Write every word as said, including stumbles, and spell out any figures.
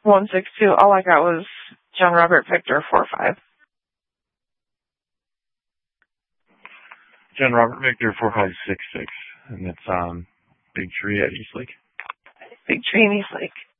one six two. All I got was John Robert Victor four five. John Robert Victor four five six six, and it's um Big Tree at East Lake. Big Tree in East Lake.